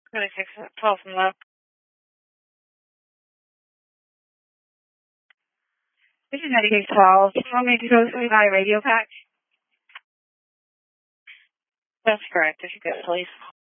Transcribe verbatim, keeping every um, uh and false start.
twenty-six, twelve from left. This is ninety-six twelve. Do you want me to go through my radio pack? That's correct. If you could, please.